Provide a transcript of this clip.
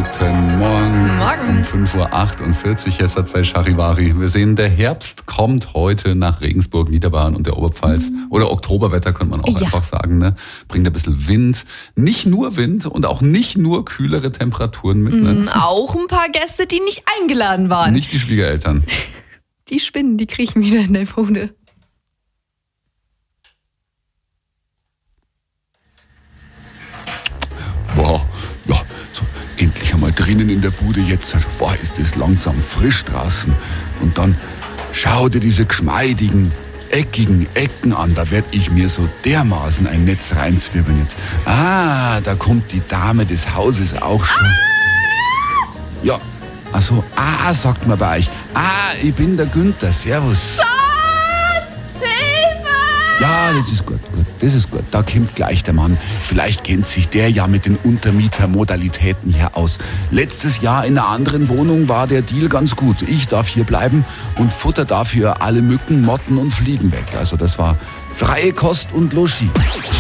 Guten Morgen. Morgen. Um 5.48 Uhr jetzt hat bei Charivari. Wir sehen, der Herbst kommt heute nach Regensburg, Niederbayern und der Oberpfalz. Oder Oktoberwetter könnte man auch einfach sagen. Ne? Bringt ein bisschen Wind. Nicht nur Wind und auch nicht nur kühlere Temperaturen mit. Ne? Auch ein paar Gäste, die nicht eingeladen waren. Nicht die Schwiegereltern. Die Spinnen, die kriechen wieder in der Bude. Boah, ja, so endlich einmal drinnen in der Bude jetzt. Boah, ist es langsam frisch draußen. Und dann schau dir diese geschmeidigen, eckigen Ecken an. Da werd ich mir so dermaßen ein Netz reinzwirbeln jetzt. Ah, da kommt die Dame des Hauses auch schon. Ja, also, sagt man bei euch. Ich bin der Günther, servus. Schatz! Hilfe! Ja, das ist gut. Das ist gut. Da kommt gleich der Mann. Vielleicht kennt sich der ja mit den Untermietermodalitäten hier aus. Letztes Jahr in einer anderen Wohnung war der Deal ganz gut. Ich darf hier bleiben und futter dafür alle Mücken, Motten und Fliegen weg. Also das war freie Kost und Logis.